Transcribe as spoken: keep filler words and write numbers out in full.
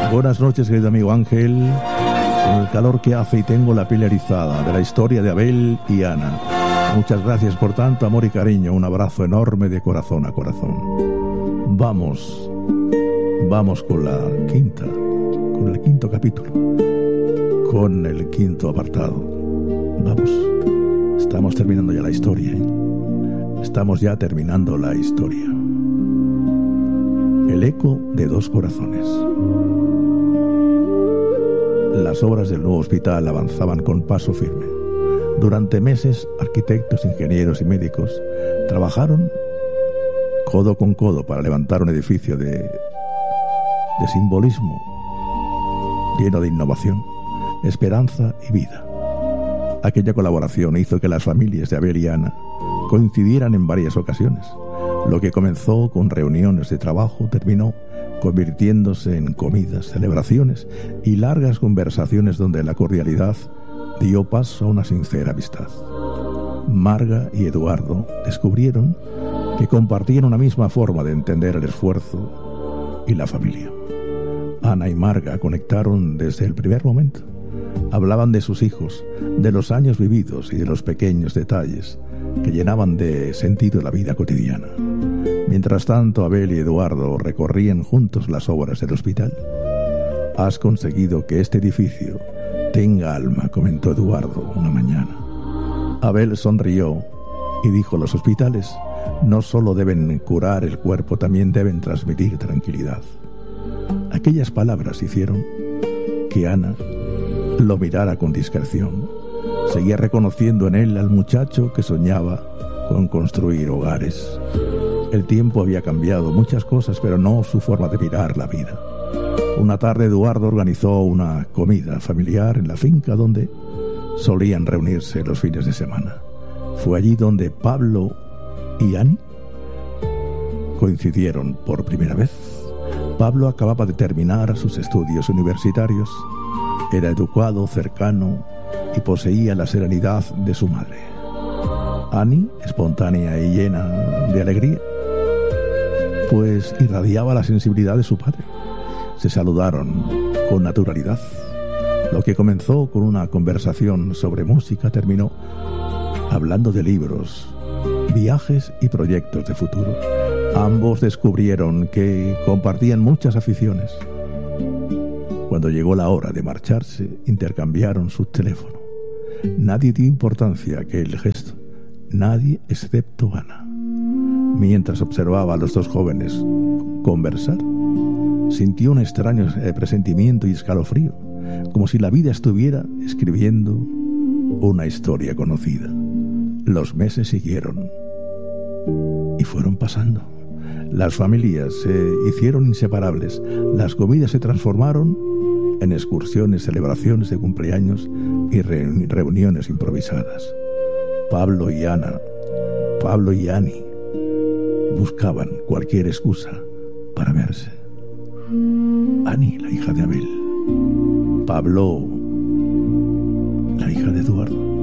Buenas noches, querido amigo Ángel. Con el calor que hace y tengo la piel erizada de la historia de Abel y Ana. Muchas gracias por tanto amor y cariño. Un abrazo enorme de corazón a corazón. Vamos, vamos con la quinta, con el quinto capítulo, con el quinto apartado. Vamos, estamos terminando ya la historia, ¿eh? Estamos ya terminando la historia. El eco de dos corazones. Las obras del nuevo hospital avanzaban con paso firme. Durante meses, arquitectos, ingenieros y médicos trabajaron codo con codo para levantar un edificio de, de simbolismo lleno de innovación, esperanza y vida. Aquella colaboración hizo que las familias de Abel y Ana coincidieran en varias ocasiones. Lo que comenzó con reuniones de trabajo terminó convirtiéndose en comidas, celebraciones y largas conversaciones donde la cordialidad dio paso a una sincera amistad. Marga y Eduardo descubrieron que compartían una misma forma de entender el esfuerzo y la familia. Ana y Marga conectaron desde el primer momento. Hablaban de sus hijos, de los años vividos y de los pequeños detalles que llenaban de sentido la vida cotidiana. Mientras tanto, Abel y Eduardo recorrían juntos las obras del hospital. «Has conseguido que este edificio tenga alma», comentó Eduardo una mañana. Abel sonrió y dijo: «Los hospitales no solo deben curar el cuerpo, también deben transmitir tranquilidad». Aquellas palabras hicieron que Ana lo mirara con discreción. Seguía reconociendo en él al muchacho que soñaba con construir hogares. El tiempo había cambiado muchas cosas, pero no su forma de mirar la vida. Una tarde Eduardo organizó una comida familiar en la finca donde solían reunirse los fines de semana. Fue allí donde Pablo y Ani coincidieron por primera vez. Pablo acababa de terminar sus estudios universitarios. Era educado, cercano y poseía la serenidad de su madre. Ani, espontánea y llena de alegría, pues irradiaba la sensibilidad de su padre. Se saludaron con naturalidad. Lo que comenzó con una conversación sobre música terminó hablando de libros, viajes y proyectos de futuro. Ambos descubrieron que compartían muchas aficiones. Cuando llegó la hora de marcharse, intercambiaron su teléfono. Nadie dio importancia a aquel gesto, nadie excepto Ana. Mientras observaba a los dos jóvenes conversar, sintió un extraño presentimiento y escalofrío, como si la vida estuviera escribiendo una historia conocida. Los meses siguieron y fueron pasando. Las familias se hicieron inseparables. Las comidas se transformaron en excursiones, celebraciones de cumpleaños y re- reuniones improvisadas. Pablo y Ana, Pablo y Ani buscaban cualquier excusa para verse. Ani, la hija de Abel. Pablo, la hija de Eduardo.